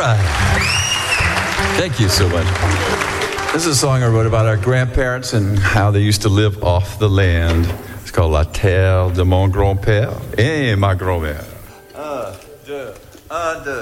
right. Thank you so much. This is a song I wrote about our grandparents and how they used to live off the land. It's called La Terre de mon grand-père et ma grand-mère. Un, deux,